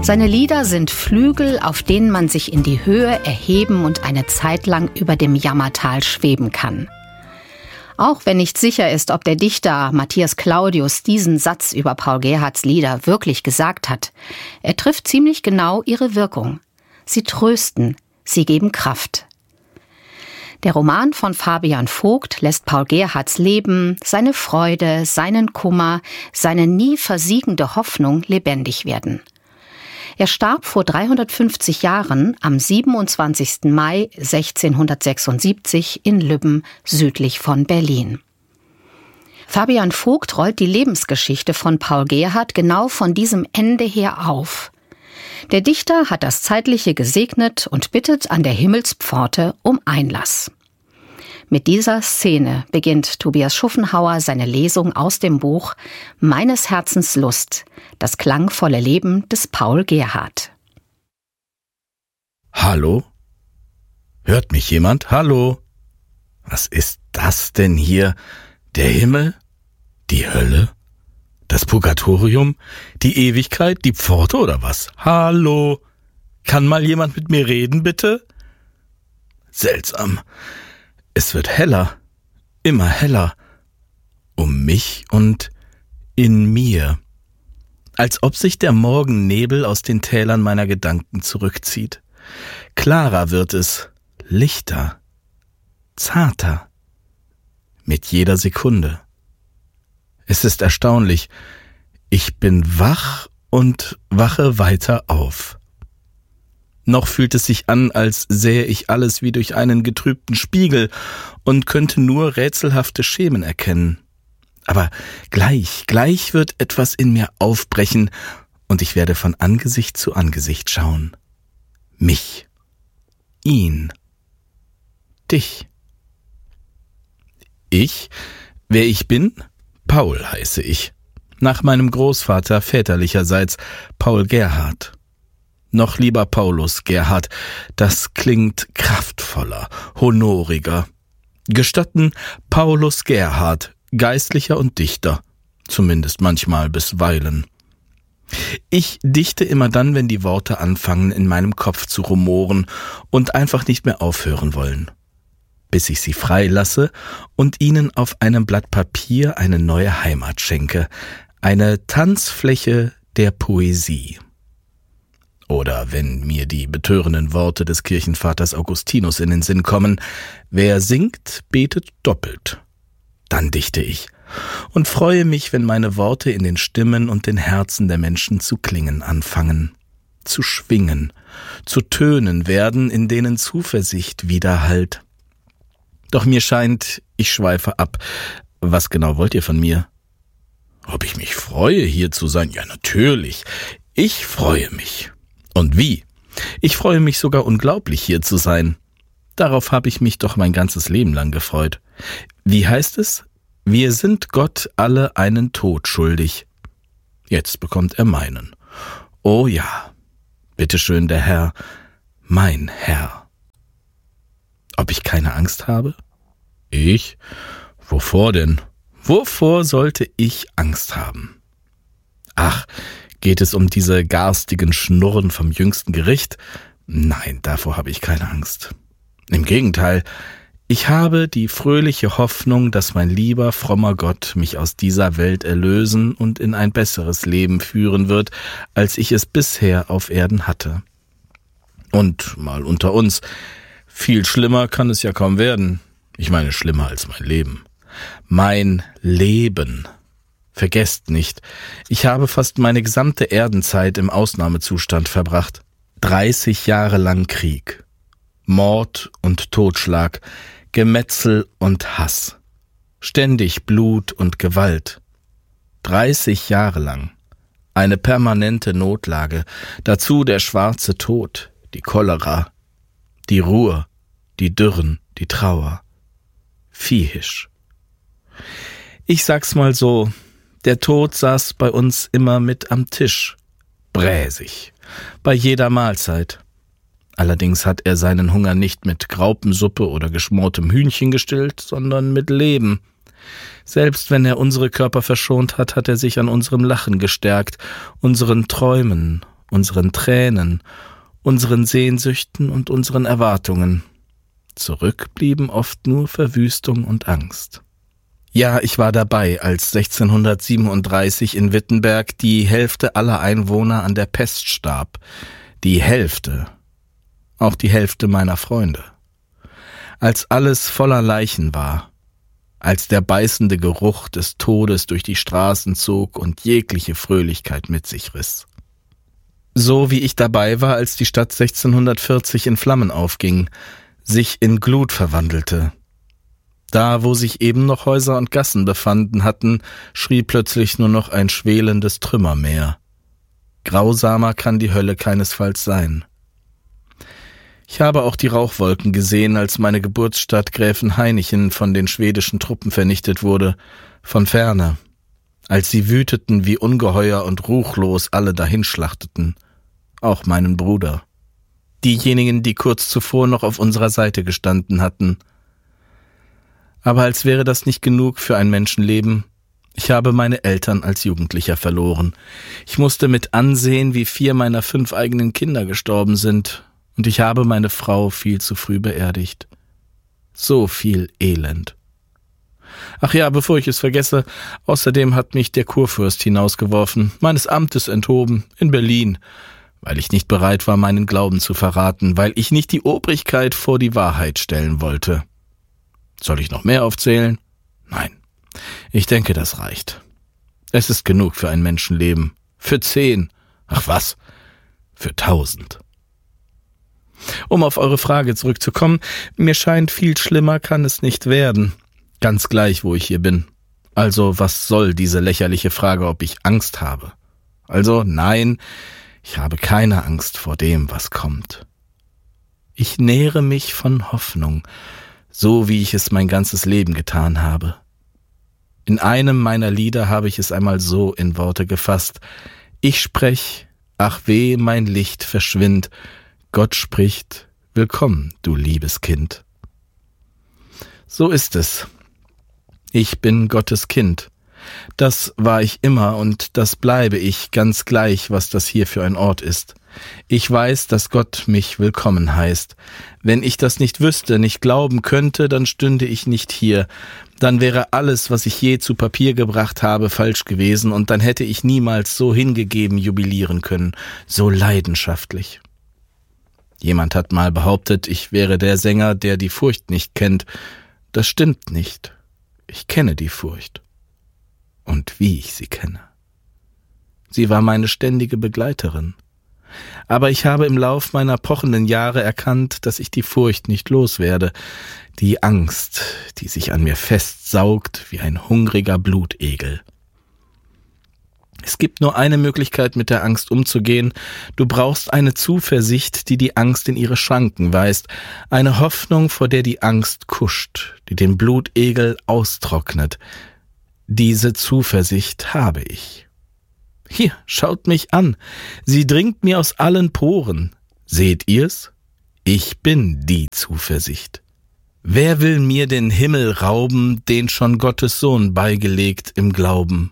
Seine Lieder sind Flügel, auf denen man sich in die Höhe erheben und eine Zeit lang über dem Jammertal schweben kann. Auch wenn nicht sicher ist, ob der Dichter Matthias Claudius diesen Satz über Paul Gerhardts Lieder wirklich gesagt hat, er trifft ziemlich genau ihre Wirkung. Sie trösten, sie geben Kraft. Der Roman von Fabian Vogt lässt Paul Gerhardts Leben, seine Freude, seinen Kummer, seine nie versiegende Hoffnung lebendig werden. Er starb vor 350 Jahren am 27. Mai 1676 in Lübben südlich von Berlin. Fabian Vogt rollt die Lebensgeschichte von Paul Gerhardt genau von diesem Ende her auf. Der Dichter hat das Zeitliche gesegnet und bittet an der Himmelspforte um Einlass. Mit dieser Szene beginnt Tobias Schuffenhauer seine Lesung aus dem Buch Meines Herzens Lust, das klangvolle Leben des Paul Gerhardt. Hallo? Hört mich jemand? Hallo? Was ist das denn hier? Der Himmel? Die Hölle? Das Purgatorium? Die Ewigkeit? Die Pforte oder was? Hallo? Kann mal jemand mit mir reden, bitte? Seltsam. Es wird heller, immer heller, um mich und in mir, als ob sich der Morgennebel aus den Tälern meiner Gedanken zurückzieht. Klarer wird es, lichter, zarter, mit jeder Sekunde. Es ist erstaunlich, ich bin wach und wache weiter auf. Noch fühlt es sich an, als sähe ich alles wie durch einen getrübten Spiegel und könnte nur rätselhafte Schemen erkennen. Aber gleich wird etwas in mir aufbrechen und ich werde von Angesicht zu Angesicht schauen. Mich, ihn, dich. Ich, wer ich bin? Paul heiße ich. Nach meinem Großvater väterlicherseits Paul Gerhardt. Noch lieber Paulus Gerhardt, das klingt kraftvoller, honoriger. Gestatten Paulus Gerhardt, Geistlicher und Dichter, zumindest manchmal bisweilen. Ich dichte immer dann, wenn die Worte anfangen, in meinem Kopf zu rumoren und einfach nicht mehr aufhören wollen, bis ich sie freilasse und ihnen auf einem Blatt Papier eine neue Heimat schenke, eine Tanzfläche der Poesie. Oder wenn mir die betörenden Worte des Kirchenvaters Augustinus in den Sinn kommen, wer singt, betet doppelt. Dann dichte ich und freue mich, wenn meine Worte in den Stimmen und den Herzen der Menschen zu klingen anfangen, zu schwingen, zu Tönen werden, in denen Zuversicht widerhallt. Doch mir scheint, ich schweife ab. Was genau wollt ihr von mir? Ob ich mich freue, hier zu sein? Ja, natürlich. Ich freue mich. Und wie? Ich freue mich sogar unglaublich, hier zu sein. Darauf habe ich mich doch mein ganzes Leben lang gefreut. Wie heißt es? Wir sind Gott alle einen Tod schuldig. Jetzt bekommt er meinen. Oh ja, bitteschön der Herr, mein Herr. Ob ich keine Angst habe? Ich? Wovor denn? Wovor sollte ich Angst haben? Ach, geht es um diese garstigen Schnurren vom jüngsten Gericht? Nein, davor habe ich keine Angst. Im Gegenteil, ich habe die fröhliche Hoffnung, dass mein lieber, frommer Gott mich aus dieser Welt erlösen und in ein besseres Leben führen wird, als ich es bisher auf Erden hatte. Und mal unter uns, viel schlimmer kann es ja kaum werden. Ich meine, schlimmer als mein Leben. Mein Leben. Vergesst nicht, ich habe fast meine gesamte Erdenzeit im Ausnahmezustand verbracht. 30 Jahre lang Krieg, Mord und Totschlag, Gemetzel und Hass, ständig Blut und Gewalt. 30 Jahre lang, eine permanente Notlage, dazu der schwarze Tod, die Cholera, die Ruhr, die Dürren, die Trauer. Viehisch. Ich sag's mal so, der Tod saß bei uns immer mit am Tisch, bräsig, bei jeder Mahlzeit. Allerdings hat er seinen Hunger nicht mit Graupensuppe oder geschmortem Hühnchen gestillt, sondern mit Leben. Selbst wenn er unsere Körper verschont hat, hat er sich an unserem Lachen gestärkt, unseren Träumen, unseren Tränen, unseren Sehnsüchten und unseren Erwartungen. Zurück blieben oft nur Verwüstung und Angst. Ja, ich war dabei, als 1637 in Wittenberg die Hälfte aller Einwohner an der Pest starb. Die Hälfte. Auch die Hälfte meiner Freunde. Als alles voller Leichen war. Als der beißende Geruch des Todes durch die Straßen zog und jegliche Fröhlichkeit mit sich riss. So wie ich dabei war, als die Stadt 1640 in Flammen aufging, sich in Glut verwandelte. Da, wo sich eben noch Häuser und Gassen befanden hatten, schrie plötzlich nur noch ein schwelendes Trümmermeer. Grausamer kann die Hölle keinesfalls sein. Ich habe auch die Rauchwolken gesehen, als meine Geburtsstadt Gräfenhainichen von den schwedischen Truppen vernichtet wurde, von ferne, als sie wüteten wie ungeheuer und ruchlos alle dahinschlachteten, auch meinen Bruder. Diejenigen, die kurz zuvor noch auf unserer Seite gestanden hatten. Aber als wäre das nicht genug für ein Menschenleben, ich habe meine Eltern als Jugendlicher verloren. Ich musste mit ansehen, wie 4 meiner 5 eigenen Kinder gestorben sind, und ich habe meine Frau viel zu früh beerdigt. So viel Elend. Ach ja, bevor ich es vergesse, außerdem hat mich der Kurfürst hinausgeworfen, meines Amtes enthoben, in Berlin, weil ich nicht bereit war, meinen Glauben zu verraten, weil ich nicht die Obrigkeit vor die Wahrheit stellen wollte. Soll ich noch mehr aufzählen? Nein, ich denke, das reicht. Es ist genug für ein Menschenleben. Für 10. Ach was, für 1000. Um auf eure Frage zurückzukommen, mir scheint, viel schlimmer kann es nicht werden. Ganz gleich, wo ich hier bin. Also, was soll diese lächerliche Frage, ob ich Angst habe? Also, nein, ich habe keine Angst vor dem, was kommt. Ich nähre mich von Hoffnung, so wie ich es mein ganzes Leben getan habe. In einem meiner Lieder habe ich es einmal so in Worte gefasst: Ich sprech, ach weh, mein Licht verschwind, Gott spricht, willkommen, du liebes Kind. So ist es. Ich bin Gottes Kind. Das war ich immer und das bleibe ich, ganz gleich, was das hier für ein Ort ist. Ich weiß, dass Gott mich willkommen heißt. Wenn ich das nicht wüsste, nicht glauben könnte, dann stünde ich nicht hier. Dann wäre alles, was ich je zu Papier gebracht habe, falsch gewesen, und dann hätte ich niemals so hingegeben jubilieren können, so leidenschaftlich. Jemand hat mal behauptet, ich wäre der Sänger, der die Furcht nicht kennt. Das stimmt nicht. Ich kenne die Furcht. Und wie ich sie kenne. Sie war meine ständige Begleiterin. Aber ich habe im Lauf meiner pochenden Jahre erkannt, dass ich die Furcht nicht loswerde, die Angst, die sich an mir festsaugt wie ein hungriger Blutegel. Es gibt nur eine Möglichkeit, mit der Angst umzugehen. Du brauchst eine Zuversicht, die die Angst in ihre Schranken weist, eine Hoffnung, vor der die Angst kuscht, die den Blutegel austrocknet. Diese Zuversicht habe ich. Hier, schaut mich an. Sie dringt mir aus allen Poren. Seht ihr's? Ich bin die Zuversicht. Wer will mir den Himmel rauben, den schon Gottes Sohn beigelegt im Glauben?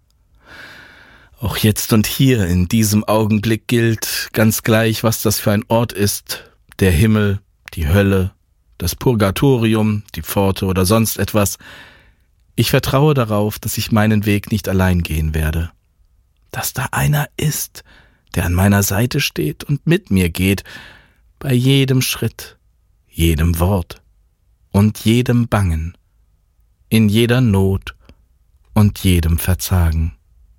Auch jetzt und hier in diesem Augenblick gilt, ganz gleich, was das für ein Ort ist, der Himmel, die Hölle, das Purgatorium, die Pforte oder sonst etwas. Ich vertraue darauf, dass ich meinen Weg nicht allein gehen werde. Dass da einer ist, der an meiner Seite steht und mit mir geht, bei jedem Schritt, jedem Wort und jedem Bangen, in jeder Not und jedem Verzagen.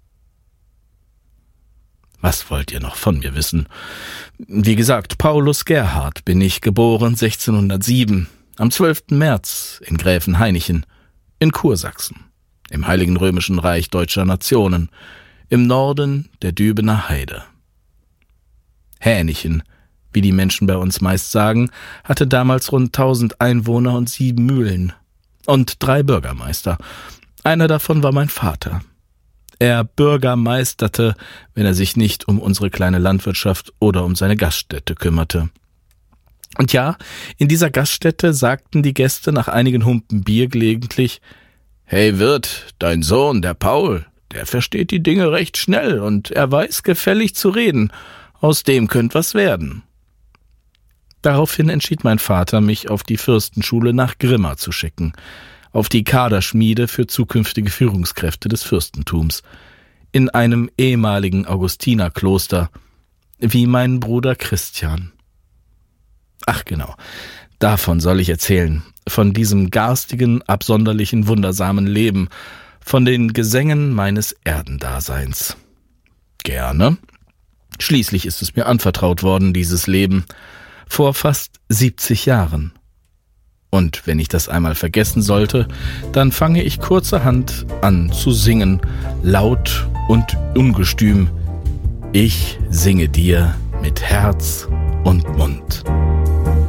Was wollt ihr noch von mir wissen? Wie gesagt, Paulus Gerhard bin ich, geboren 1607, am 12. März in Gräfenhainichen, in Kursachsen, im Heiligen Römischen Reich Deutscher Nationen, im Norden der Dübener Heide. Hänichen, wie die Menschen bei uns meist sagen, hatte damals rund 1000 Einwohner und 7 Mühlen und 3 Bürgermeister. Einer davon war mein Vater. Er bürgermeisterte, wenn er sich nicht um unsere kleine Landwirtschaft oder um seine Gaststätte kümmerte. Und ja, in dieser Gaststätte sagten die Gäste nach einigen Humpen Bier gelegentlich: »Hey Wirt, dein Sohn, der Paul, der versteht die Dinge recht schnell und er weiß gefällig zu reden. Aus dem könnte was werden. Daraufhin entschied mein Vater, mich auf die Fürstenschule nach Grimma zu schicken, auf die Kaderschmiede für zukünftige Führungskräfte des Fürstentums, in einem ehemaligen Augustinerkloster, wie mein Bruder Christian. Ach genau, davon soll ich erzählen, von diesem garstigen, absonderlichen, wundersamen Leben, von den Gesängen meines Erdendaseins. Gerne. Schließlich ist es mir anvertraut worden, dieses Leben, vor fast 70 Jahren. Und wenn ich das einmal vergessen sollte, dann fange ich kurzerhand an zu singen, laut und ungestüm. Ich singe dir mit Herz und Mund.